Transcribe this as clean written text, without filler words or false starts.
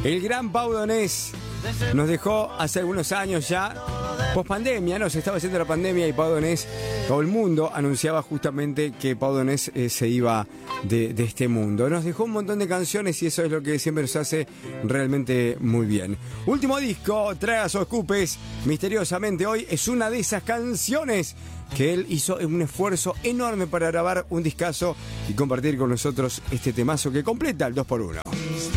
El gran Pau Donés nos dejó hace algunos años ya, post pandemia, ¿no? Se estaba haciendo la pandemia y Pau Donés, todo el mundo anunciaba justamente que Pau Donés se iba de este mundo. Nos dejó un montón de canciones y eso es lo que siempre nos hace realmente muy bien. Último disco, Tragas o Escupes, misteriosamente hoy es una de esas canciones que él hizo un esfuerzo enorme para grabar un discazo y compartir con nosotros este temazo que completa el 2x1.